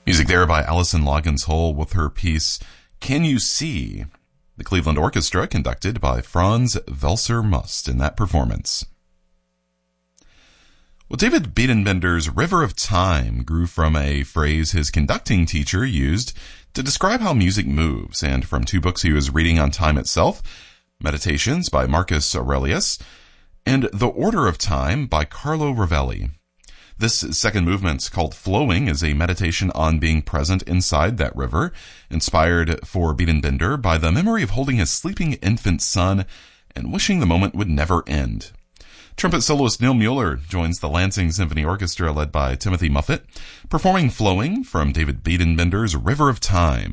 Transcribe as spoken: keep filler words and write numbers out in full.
Music there by Alison Loggins Hull with her piece, Can You See? The Cleveland Orchestra conducted by Franz Welser Must in that performance. Well, David Biedenbender's River of Time grew from a phrase his conducting teacher used to describe how music moves, and from two books he was reading on time itself, Meditations by Marcus Aurelius, and The Order of Time by Carlo Rovelli. This second movement, called Flowing, is a meditation on being present inside that river, inspired for Biedenbender by the memory of holding his sleeping infant son and wishing the moment would never end. Trumpet soloist Neil Mueller joins the Lansing Symphony Orchestra led by Timothy Muffet, performing Flowing from David Biedenbender's River of Time.